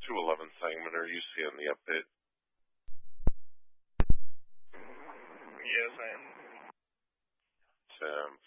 211 segment. Are you seeing the update? Yes, I am.